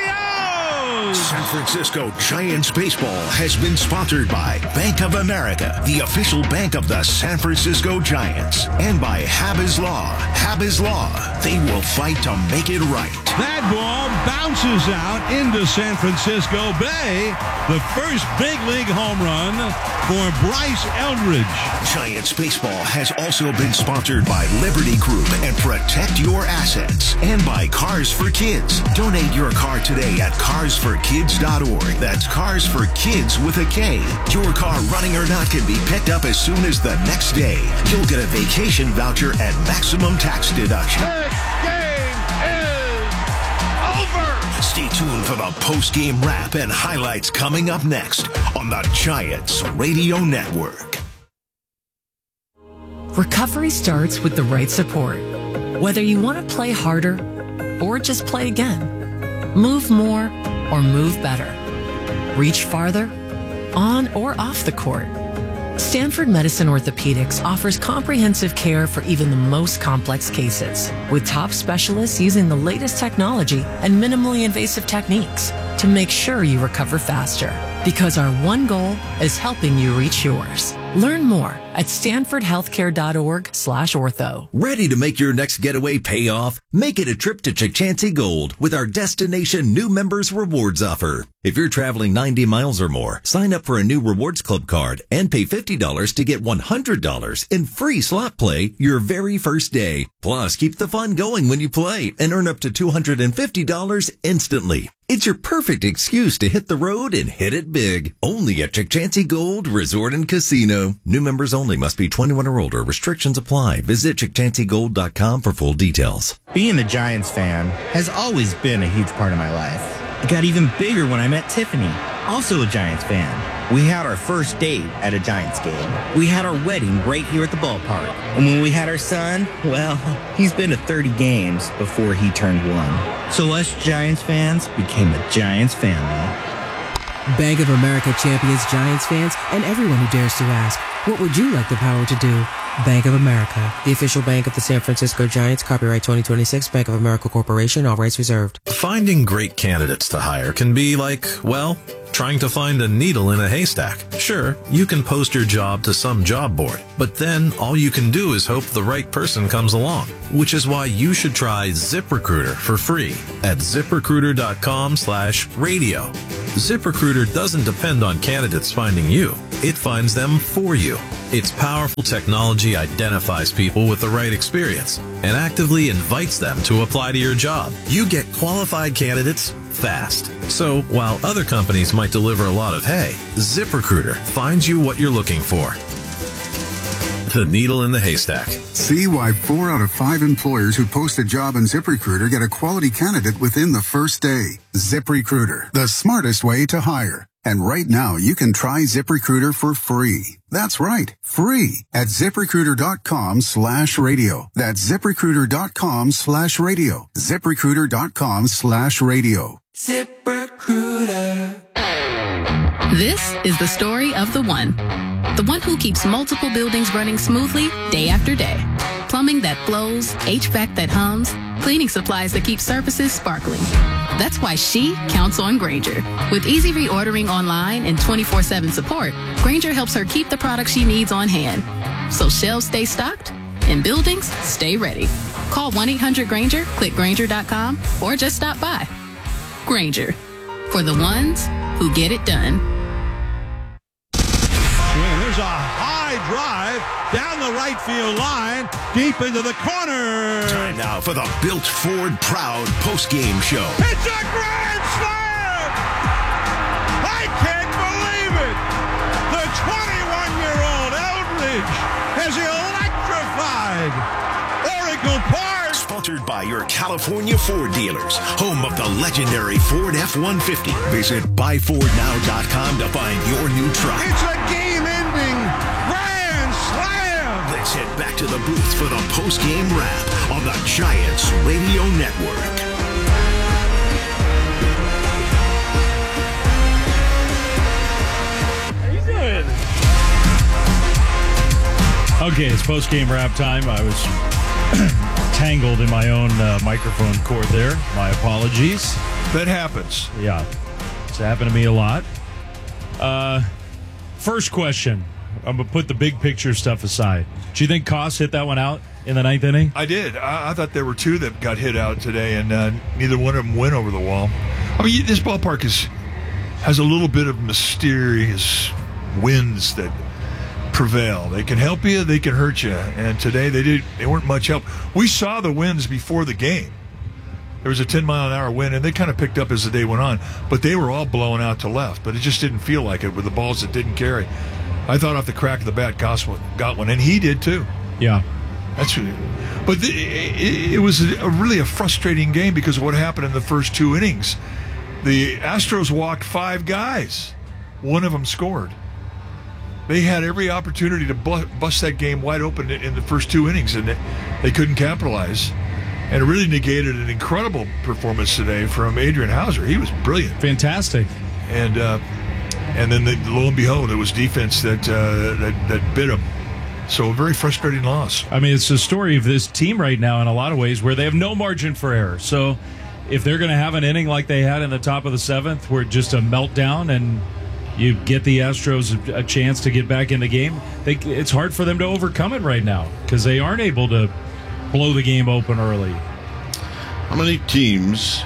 [SPEAKER 1] Adios!
[SPEAKER 7] San Francisco Giants baseball has been sponsored by Bank of America, the official bank of the San Francisco Giants, and by Hab's Law. Hab's Law. They will fight to make it right.
[SPEAKER 1] That ball bounces out into San Francisco Bay. The first big league home run for Bryce Eldridge.
[SPEAKER 7] Giants baseball has also been sponsored by Liberty Group and Protect Your Assets, and by Cars for Kids. Donate your car today at cars for kids dot org. That's Cars for Kids with a K. Your car, running or not, can be picked up as soon as the next day. You'll get a vacation voucher and maximum tax deduction. Stay tuned for the post-game wrap and highlights coming up next on the Giants Radio Network.
[SPEAKER 3] Recovery starts with the right support. Whether you want to play harder or just play again, move more or move better, reach farther, on or off the court, Stanford Medicine Orthopedics offers comprehensive care for even the most complex cases, with top specialists using the latest technology and minimally invasive techniques to make sure you recover faster. Because our one goal is helping you reach yours. Learn more at stanford healthcare dot org slash ortho.
[SPEAKER 4] Ready to make your next getaway pay off? Make it a trip to Chukchansi Gold with our Destination New Members Rewards offer. If you're traveling ninety miles or more, sign up for a new Rewards Club card and pay fifty dollars to get one hundred dollars in free slot play your very first day. Plus, keep the fun going when you play and earn up to two hundred fifty dollars instantly. It's your perfect excuse to hit the road and hit it big. Only at Chukchansi Gold Resort and Casino. New members only, must be twenty-one or older. Restrictions apply. Visit Chukchansi Gold dot com for full details.
[SPEAKER 5] Being a Giants fan has always been a huge part of my life. It got even bigger when I met Tiffany, also a Giants fan. We had our first date at a Giants game. We had our wedding right here at the ballpark. And when we had our son, well, he's been to thirty games before he turned one. So us Giants fans became a Giants family.
[SPEAKER 24] Bank of America champions Giants fans and everyone who dares to ask, what would you like the power to do? Bank of America, the official bank of the San Francisco Giants. Copyright twenty twenty-six, Bank of America Corporation, all rights reserved.
[SPEAKER 25] Finding great candidates to hire can be like, well,
[SPEAKER 11] Trying to find a needle in a haystack? Sure, you can post your job to some job board, but then all you can do is hope the right person comes along, which is why you should try ZipRecruiter for free at ZipRecruiter.com slash radio. ZipRecruiter doesn't depend on candidates finding you. It finds them for you. Its powerful technology identifies people with the right experience and actively invites them to apply to your job. You get qualified candidates fast. So while other companies might deliver a lot of hay, ZipRecruiter finds you what you're looking for. The needle in the haystack.
[SPEAKER 12] See why four out of five employers who post a job on ZipRecruiter get a quality candidate within the first day. ZipRecruiter, the smartest way to hire. And right now, you can try ZipRecruiter for free. That's right, free at ZipRecruiter.com slash radio. That's ZipRecruiter.com slash radio. ZipRecruiter.com slash radio.
[SPEAKER 23] ZipRecruiter.
[SPEAKER 13] This is the story of the one. The one who keeps multiple buildings running smoothly day after day. Plumbing that flows, H V A C that hums, cleaning supplies that keep surfaces sparkling. That's why she counts on Grainger. With easy reordering online and twenty-four seven support, Grainger helps her keep the products she needs on hand. So shelves stay stocked and buildings stay ready. Call one eight hundred Grainger, click Grainger dot com, or just stop by. Grainger, for the ones who get it done.
[SPEAKER 1] Well, there's a high drive down the right field line, deep into the corner.
[SPEAKER 7] Time now for the Built Ford Proud post-game show.
[SPEAKER 1] It's a grand slam! I can't believe it! The twenty-one-year-old Eldridge has electrified Oracle Park.
[SPEAKER 7] Sponsored by your California Ford dealers, home of the legendary Ford F one fifty. Visit buy ford now dot com to find your new truck.
[SPEAKER 1] It's a game-ending grand slam!
[SPEAKER 7] Let's head back to the booth for the post-game wrap on the Giants Radio Network.
[SPEAKER 2] How you doing? Okay, it's post-game wrap time. I was tangled in my own uh, microphone cord there. My apologies.
[SPEAKER 14] That happens.
[SPEAKER 2] Yeah, it's happened to me a lot. Uh, first question. I'm going to put the big picture stuff aside. Do you think Koss hit that one out in the ninth inning?
[SPEAKER 14] I did. I, I thought there were two that got hit out today, and uh, neither one of them went over the wall. I mean, this ballpark is has a little bit of mysterious winds that prevail. They can help you, they can hurt you. And today they did. They weren't much help. We saw the winds before the game. There was a ten mile an hour wind, and they kind of picked up as the day went on. But they were all blowing out to left. But it just didn't feel like it with the balls that didn't carry. I thought off the crack of the bat, Koss got one, and he did too.
[SPEAKER 2] Yeah,
[SPEAKER 14] that's really. But the, it, it was a, really a frustrating game because of what happened in the first two innings. The Astros walked five guys. One of them scored. They had every opportunity to bust that game wide open in the first two innings, and they couldn't capitalize. And it really negated an incredible performance today from Adrian Hauser. He was brilliant.
[SPEAKER 2] Fantastic.
[SPEAKER 14] And uh, and then the, lo and behold, it was defense that, uh, that, that bit him. So a very frustrating loss.
[SPEAKER 2] I mean, it's the story of this team right now in a lot of ways where they have no margin for error. So if they're going to have an inning like they had in the top of the seventh where just a meltdown and you get the Astros a chance to get back in the game, they, it's hard for them to overcome it right now because they aren't able to blow the game open early.
[SPEAKER 19] How many teams,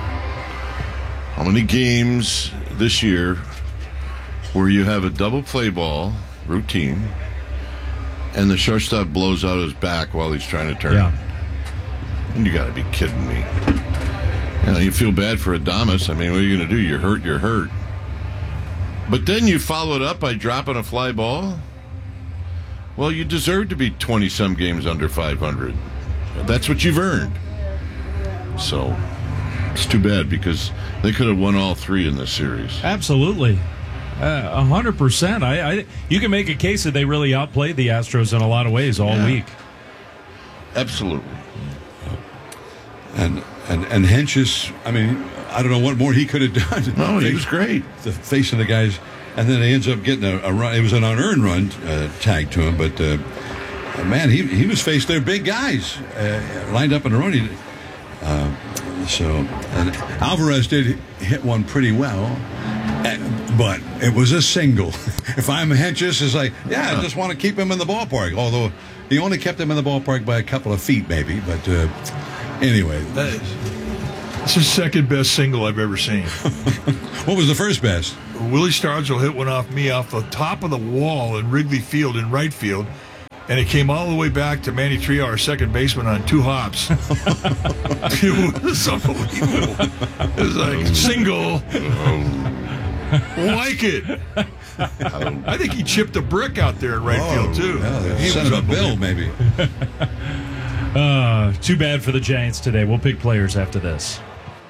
[SPEAKER 19] how many games this year where you have a double play ball routine and the shortstop blows out his back while he's trying to turn
[SPEAKER 2] yeah.
[SPEAKER 19] it? And you got to be kidding me. You know, you feel bad for Adames. I mean, what are you going to do? You're hurt, you're hurt. But then you follow it up by dropping a fly ball. Well, you deserve to be twenty-some games under five hundred. That's what you've earned. So, it's too bad because they could have won all three in this series.
[SPEAKER 2] Absolutely. Uh, one hundred percent. I, I, you can make a case that they really outplayed the Astros in a lot of ways all
[SPEAKER 19] yeah.
[SPEAKER 2] week.
[SPEAKER 19] Absolutely.
[SPEAKER 1] And, and, and Hench's, I mean, I don't know what more he could have done.
[SPEAKER 19] No, he was great.
[SPEAKER 1] The facing the guys, and then he ends up getting a, a run. It was an unearned run uh, tagged to him, but uh, man, he he was faced their big guys uh, lined up in a run. Uh, so, and Alvarez did hit one pretty well. And, but it was a single. If I'm Hentges, it's like, yeah, I just want to keep him in the ballpark. Although he only kept him in the ballpark by a couple of feet, maybe. But uh, anyway.
[SPEAKER 14] That is, it's the second best single I've ever seen.
[SPEAKER 1] What was the first best?
[SPEAKER 14] Willie Stargell hit one off me off the top of the wall in Wrigley Field in right field, and it came all the way back to Manny Trio, our second baseman, on two hops. It was unbelievable. It was like, single. Like it. I think he chipped a brick out there in right
[SPEAKER 1] oh,
[SPEAKER 14] field, too.
[SPEAKER 1] Yeah,
[SPEAKER 14] he
[SPEAKER 1] sent
[SPEAKER 14] was
[SPEAKER 1] him a bill, maybe.
[SPEAKER 2] uh, too bad for the Giants today. We'll pick players after this.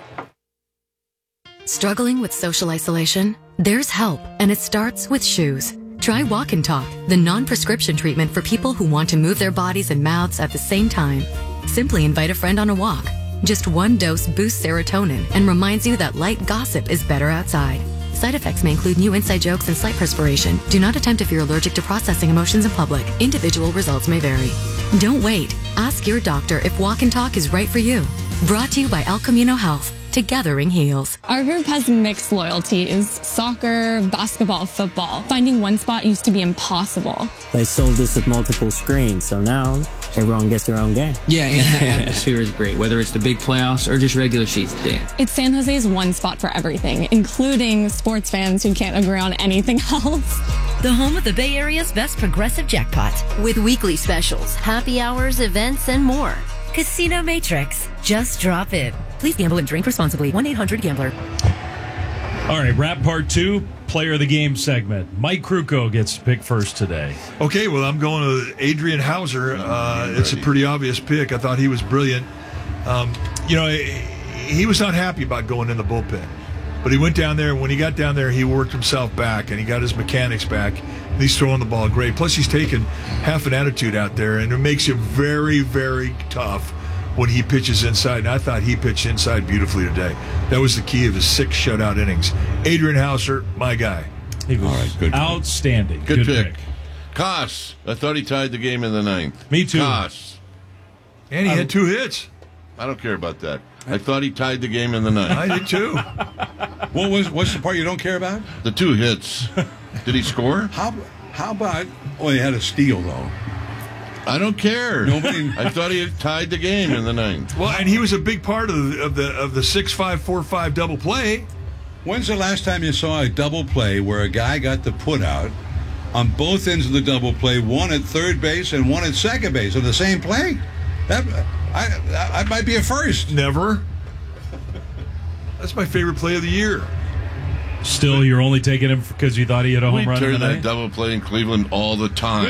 [SPEAKER 8] Struggling with social isolation? There's help, and it starts with shoes. Try Walk and Talk, the non-prescription treatment for people who want to move their bodies and mouths at the same time. Simply invite a friend on a walk. Just one dose boosts serotonin and reminds you that light gossip is better outside. Side effects may include new inside jokes and slight perspiration. Do not attempt if you're allergic to processing emotions in public. Individual results may vary. Don't wait. Ask your doctor if Walk and Talk is right for you. Brought to you by El Camino Health. Togethering heals.
[SPEAKER 9] Our group has mixed loyalties: soccer, basketball, football. Finding one spot used to be impossible.
[SPEAKER 15] They sold this with multiple screens, so now everyone gets their own game.
[SPEAKER 16] Yeah, and the atmosphere is great, whether it's the big playoffs or just regular season dance.
[SPEAKER 9] It's San Jose's one spot for everything, including sports fans who can't agree on anything else.
[SPEAKER 25] The home of the Bay Area's best progressive jackpot. With weekly specials, happy hours, events, and more. Casino Matrix. Just drop in. Please gamble and drink responsibly. one eight hundred gambler.
[SPEAKER 2] All right, wrap part two, player of the game segment. Mike Krukow gets picked first today.
[SPEAKER 14] Okay, well, I'm going to Adrian Hauser. Uh, it's a pretty obvious pick. I thought he was brilliant. Um, you know, he, he was not happy about going in the bullpen. But he went down there, and when he got down there, he worked himself back, and he got his mechanics back. And he's throwing the ball great. Plus, he's taken half an attitude out there, and it makes him very, very tough when he pitches inside. And I thought he pitched inside beautifully today. That was the key of his six shutout innings. Adrian Hauser, my guy.
[SPEAKER 2] He was
[SPEAKER 1] All right, good
[SPEAKER 2] outstanding.
[SPEAKER 19] Good,
[SPEAKER 2] good
[SPEAKER 19] pick.
[SPEAKER 2] pick.
[SPEAKER 19] Koss, I thought he tied the game in the ninth.
[SPEAKER 2] Me too.
[SPEAKER 19] Koss.
[SPEAKER 14] And he
[SPEAKER 19] I,
[SPEAKER 14] had two hits.
[SPEAKER 19] I don't care about that. I thought he tied the game in the ninth.
[SPEAKER 14] I did too.
[SPEAKER 1] What was what's the part you don't care about?
[SPEAKER 19] The two hits. Did he score?
[SPEAKER 1] How how about? Oh, he had a steal though.
[SPEAKER 19] I don't care.
[SPEAKER 1] Nobody.
[SPEAKER 19] I thought he had tied the game in the ninth.
[SPEAKER 14] Well, and he was a big part of the of the of the six five four five double play.
[SPEAKER 1] When's the last time you saw a double play where a guy got the put out on both ends of the double play, one at third base and one at second base on the same play? That I that might be a first.
[SPEAKER 14] Never. That's my favorite play of the year.
[SPEAKER 2] Still, you're only taking him because you thought he had a home
[SPEAKER 19] we
[SPEAKER 2] run
[SPEAKER 19] turn
[SPEAKER 2] today?
[SPEAKER 19] that double play in Cleveland all the time.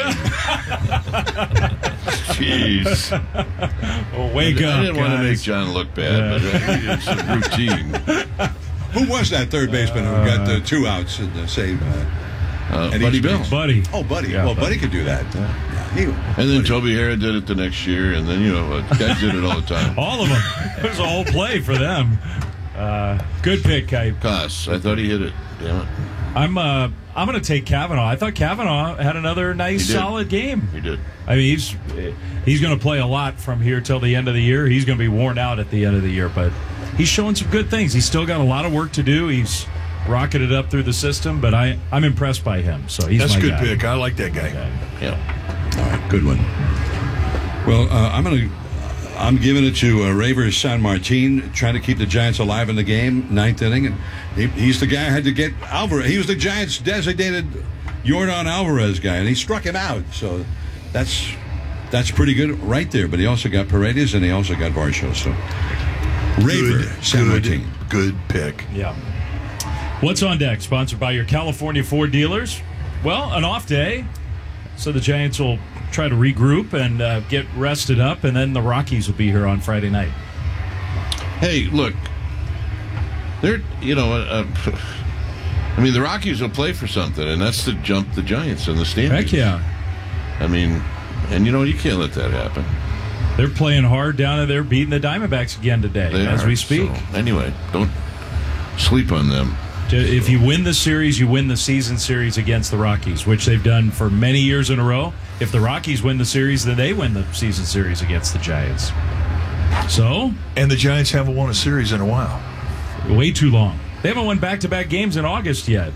[SPEAKER 19] Jeez.
[SPEAKER 2] Well, wake
[SPEAKER 19] I,
[SPEAKER 2] up,
[SPEAKER 19] I didn't want to
[SPEAKER 2] guys.
[SPEAKER 19] make John look bad,
[SPEAKER 2] Yeah.
[SPEAKER 19] but uh, it's a routine.
[SPEAKER 1] Who was that third baseman who got the two outs in the save? Uh,
[SPEAKER 19] Uh,
[SPEAKER 1] at
[SPEAKER 19] Buddy
[SPEAKER 1] each
[SPEAKER 19] Bill.
[SPEAKER 1] base?
[SPEAKER 2] Buddy.
[SPEAKER 1] Oh, Buddy.
[SPEAKER 2] Yeah,
[SPEAKER 1] well,
[SPEAKER 2] Buddy.
[SPEAKER 1] Buddy could do that. Yeah, he,
[SPEAKER 19] And then Toby Hara did it the next year, and then, you know, uh, guys did it all the time.
[SPEAKER 2] All of them. It was a whole play for them. Uh, good pick, Kite.
[SPEAKER 19] Koss, I thought he hit it. Damn it.
[SPEAKER 2] I'm uh, I'm going to take Kavanaugh. I thought Kavanaugh had another nice,
[SPEAKER 19] He did.
[SPEAKER 2] solid game.
[SPEAKER 19] He did.
[SPEAKER 2] I mean, he's he's going to play a lot from here till the end of the year. He's going to be worn out at the end of the year, but he's showing some good things. He's still got a lot of work to do. He's rocketed up through the system, but I, I'm impressed by him. So he's
[SPEAKER 14] That's
[SPEAKER 2] my
[SPEAKER 14] a good
[SPEAKER 2] guy.
[SPEAKER 14] pick. I like that guy.
[SPEAKER 19] Yeah.
[SPEAKER 1] All right, good one. Well, uh, I'm going to. I'm giving it to uh, Raver San Martin, trying to keep the Giants alive in the game, ninth inning, and he, he's the guy who had to get Alvarez. He was the Giants' designated Yordan Alvarez guy, and he struck him out. So that's that's pretty good right there. But he also got Paredes, and he also got Varsho. So Raver
[SPEAKER 14] Good,
[SPEAKER 1] San
[SPEAKER 14] good,
[SPEAKER 1] Martin,
[SPEAKER 14] good pick.
[SPEAKER 2] Yeah. What's on deck? Sponsored by your California Ford dealers. Well, an off day, so the Giants will try to regroup and uh, get rested up, and then the Rockies will be here on Friday night.
[SPEAKER 19] Hey, look, they're, you know, uh, uh, I mean, the Rockies will play for something, and that's to jump the Giants in the standings.
[SPEAKER 2] Heck yeah.
[SPEAKER 19] I mean, and you know, you can't let that happen.
[SPEAKER 2] They're playing hard down there, beating the Diamondbacks again today
[SPEAKER 19] They
[SPEAKER 2] as
[SPEAKER 19] are,
[SPEAKER 2] we speak.
[SPEAKER 19] so, anyway, don't sleep on them.
[SPEAKER 2] If you win the series, you win the season series against the Rockies, which they've done for many years in a row. If the Rockies win the series, then they win the season series against the Giants. So,
[SPEAKER 14] And the Giants haven't won a series in a while.
[SPEAKER 2] way too long. They haven't won back-to-back games in August yet.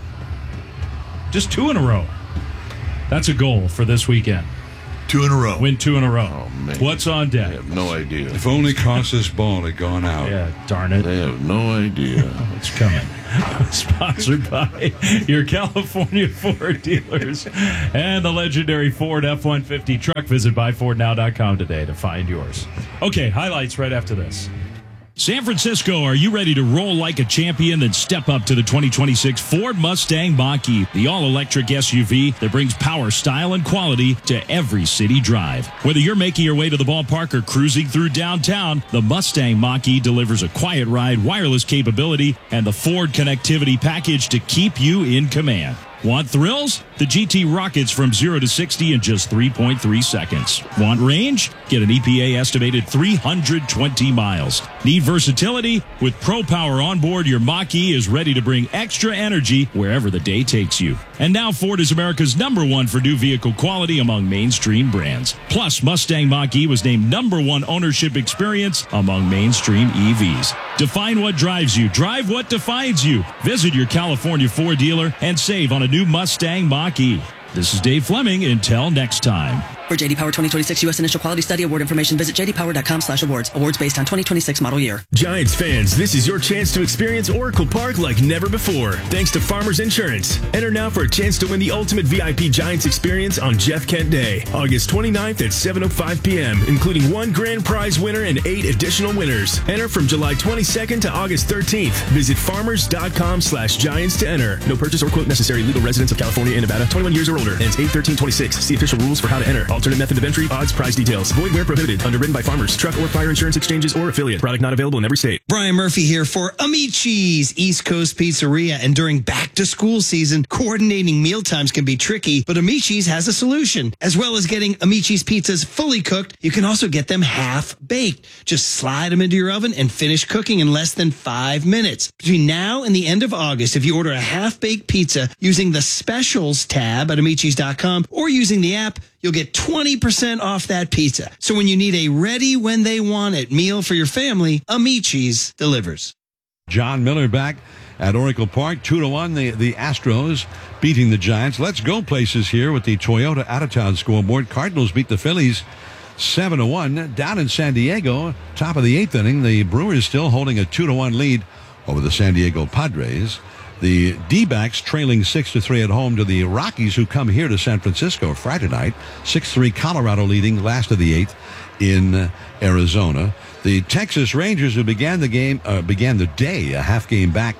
[SPEAKER 2] Just two in a row. That's a goal for this weekend.
[SPEAKER 14] Two in a row.
[SPEAKER 2] Win two in a row.
[SPEAKER 19] Oh, man.
[SPEAKER 2] What's on deck?
[SPEAKER 19] They have no idea.
[SPEAKER 1] If only Costas' ball had gone out.
[SPEAKER 2] Yeah, darn it.
[SPEAKER 19] They have no idea.
[SPEAKER 2] It's coming. Sponsored by your California Ford dealers and the legendary Ford F one fifty truck. Visit buy ford now dot com today to find yours. Okay, highlights right after this. San Francisco, are you ready to roll like a champion? Then step up to the twenty twenty-six Ford Mustang Mach-E, the all-electric S U V that brings power, style, and quality to every city drive. Whether you're making your way to the ballpark or cruising through downtown, the Mustang Mach-E delivers a quiet ride, wireless capability, and the Ford connectivity package to keep you in command. Want thrills? The G T rockets from zero to sixty in just three point three seconds. Want range? Get an E P A estimated three hundred twenty miles. Need versatility? With Pro Power on board, your Mach-E is ready to bring extra energy wherever the day takes you. And now Ford is America's number one for new vehicle quality among mainstream brands. Plus, Mustang Mach-E was named number one ownership experience among mainstream E Vs. Define what drives you. Drive what defines you. Visit your California Ford dealer and save on a new Mustang Mach-E. This is Dave Fleming. Until next time.
[SPEAKER 6] For J D Power twenty twenty-six U S Initial Quality Study Award information, visit j d power dot com slash awards. Awards based on twenty twenty-six model year.
[SPEAKER 10] Giants fans, this is your chance to experience Oracle Park like never before, thanks to Farmers Insurance. Enter now for a chance to win the ultimate V I P Giants experience on Jeff Kent Day, August twenty-ninth at seven oh five p.m., including one grand prize winner and eight additional winners. Enter from July twenty-second to August thirteenth. Visit farmers dot com slash giants to enter. No purchase or quote necessary. Legal residents of California and Nevada, twenty-one years or older. Ends eight thirteen twenty-six. See official rules for how to enter. Alternate method of entry, odds, prize details. Void where prohibited. Underwritten by Farmers, Truck, or Fire Insurance Exchanges or affiliate. Product not available in every state.
[SPEAKER 17] Brian Murphy here for Amici's East Coast Pizzeria. And during back to school season, coordinating meal times can be tricky, but Amici's has a solution. As well as getting Amici's pizzas fully cooked, you can also get them half baked. Just slide them into your oven and finish cooking in less than five minutes. Between now and the end of August, if you order a half baked pizza using the specials tab at amicis dot com or using the app, you'll get twenty percent off that pizza. So when you need a ready when they want it meal for your family, Amici's delivers.
[SPEAKER 1] John Miller back at Oracle Park, two to one. The the Astros beating the Giants. Let's go places here with the Toyota out of town scoreboard. Cardinals beat the Phillies seven to one. Down in San Diego, top of the eighth inning, the Brewers still holding a two to one lead over the San Diego Padres. The D-backs trailing six to three at home to the Rockies, who come here to San Francisco Friday night. six three Colorado leading last of the eighth in Arizona. The Texas Rangers, who began the game, uh, began the day a half game back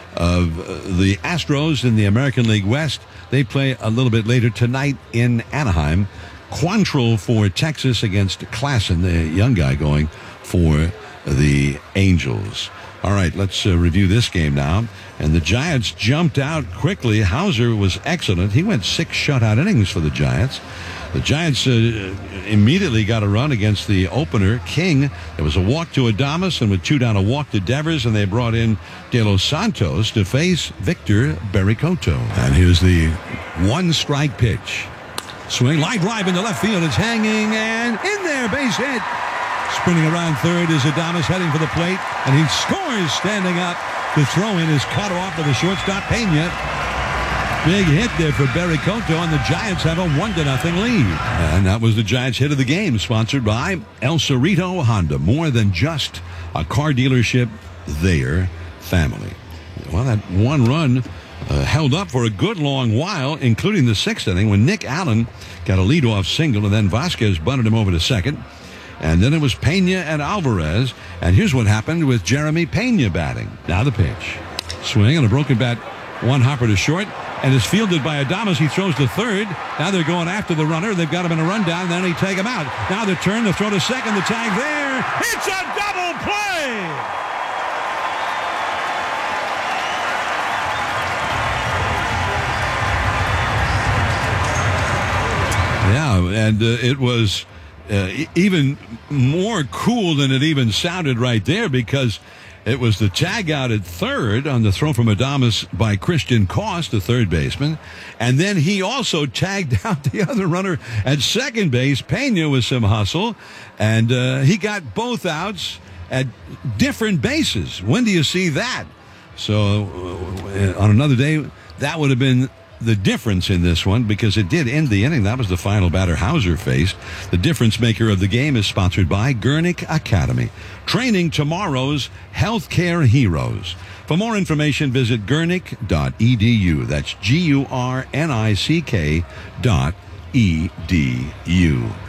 [SPEAKER 1] of uh, the Astros in the American League West. They play a little bit later tonight in Anaheim. Quantrill for Texas against Klassen, the young guy going for the Angels. All right, let's uh, review this game now. And the Giants jumped out quickly. Hauser was excellent. He went six shutout innings for the Giants. The Giants uh, immediately got a run against the opener, King. There was a walk to Adames, and with two down, a walk to Devers, and they brought in De Los Santos to face Victor Berricoto. And here's the one-strike pitch. Swing, line drive into left field. It's hanging, and in there, base hit. Sprinting around third is Adames heading for the plate, and he scores standing up. The throw-in is cut off by the shortstop, Pena. Big hit there for Berricoto, and the Giants have a one to nothing lead. And that was the Giants' hit of the game, sponsored by El Cerrito Honda. More than just a car dealership, their family. Well, that one run uh, held up for a good long while, including the sixth inning, when Nick Allen got a leadoff single, and then Vasquez bunted him over to second. And then it was Pena and Alvarez. And here's what happened with Jeremy Pena batting. Now the pitch. Swing on a broken bat. One hopper to short. And is fielded by Adames. He throws to third. Now they're going after the runner. They've got him in a rundown. Then they take him out. Now the turn. The throw to second. The tag there. It's a double play. Yeah, and uh, it was... Uh, even more cool than it even sounded right there, because it was the tag out at third on the throw from Adames by Christian Koss, the third baseman. And then he also tagged out the other runner at second base, Pena, with some hustle. And uh, he got both outs at different bases. When do you see that? So uh, on another day, that would have been the difference in this one because it did end the inning. That was the final batter Hauser faced. The difference maker of the game is sponsored by Gurnick Academy, training tomorrow's healthcare heroes. For more information, visit gurnick dot e d u. That's G U R N I C K dot E D U.